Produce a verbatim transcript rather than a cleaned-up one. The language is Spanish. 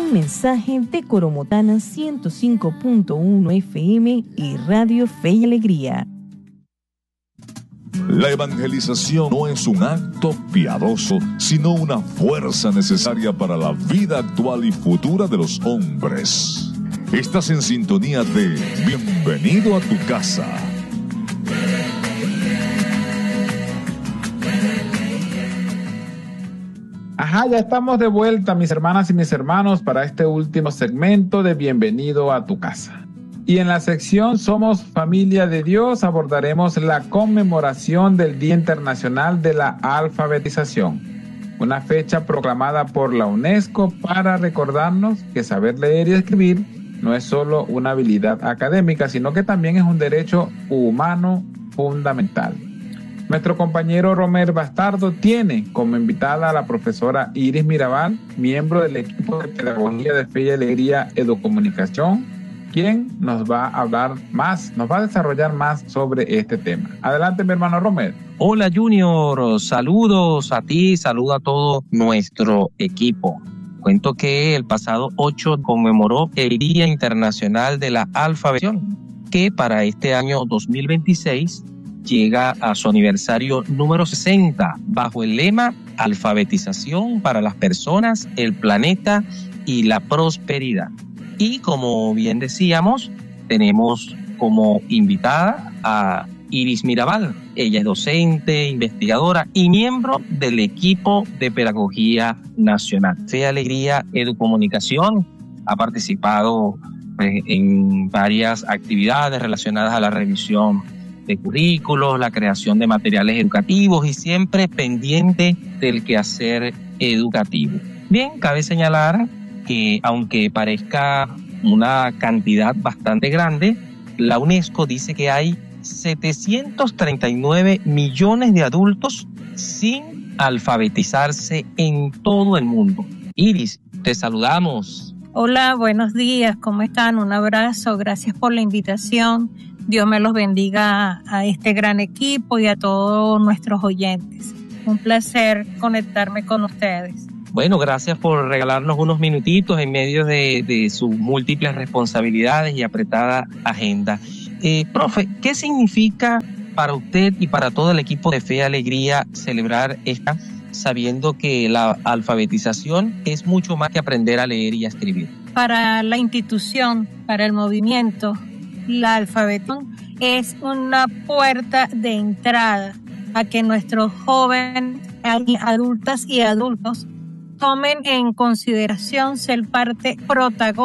Un mensaje de Coromotana ciento cinco punto uno F M y Radio Fe y Alegría. La evangelización no es un acto piadoso, sino una fuerza necesaria para la vida actual y futura de los hombres. Estás en sintonía de Bienvenido a tu casa. Ajá, ya estamos de vuelta, mis hermanas y mis hermanos, para este último segmento de Bienvenido a tu casa. Y en la sección Somos Familia de Dios abordaremos la conmemoración del Día Internacional de la Alfabetización, una fecha proclamada por la UNESCO para recordarnos que saber leer y escribir no es solo una habilidad académica, sino que también es un derecho humano fundamental. Nuestro compañero Romer Bastardo tiene como invitada a la profesora Iris Mirabal, miembro del equipo de Pedagogía de Fe y Alegría Educomunicación, quien nos va a hablar más, nos va a desarrollar más sobre este tema. Adelante, mi hermano Romer. Hola, Junior. Saludos a ti, saludo a todo nuestro equipo. Cuento que el pasado ocho conmemoró el Día Internacional de la Alfabetización, que para este año dos mil veintiséis llega a su aniversario número sesenta, bajo el lema Alfabetización para las personas, el planeta y la prosperidad. Y como bien decíamos, tenemos como invitada a Iris Mirabal. Ella es docente, investigadora y miembro del equipo de Pedagogía Nacional. Fe y Alegría Educomunicación ha participado pues, en varias actividades relacionadas a la revisión de currículos, la creación de materiales educativos y siempre pendiente del quehacer educativo. Bien, cabe señalar que aunque parezca una cantidad bastante grande, la UNESCO dice que hay setecientos treinta y nueve millones de adultos sin alfabetizarse en todo el mundo. Iris, te saludamos. Hola, buenos días, ¿cómo están? Un abrazo, gracias por la invitación. Dios me los bendiga a este gran equipo y a todos nuestros oyentes. Un placer conectarme con ustedes. Bueno, gracias por regalarnos unos minutitos en medio de, de sus múltiples responsabilidades y apretada agenda. Eh, profe, ¿qué significa para usted y para todo el equipo de Fe y Alegría celebrar esta, sabiendo que la alfabetización es mucho más que aprender a leer y a escribir? Para la institución, para el movimiento, la alfabetización es una puerta de entrada a que nuestros jóvenes, adultas y adultos tomen en consideración ser parte protagónica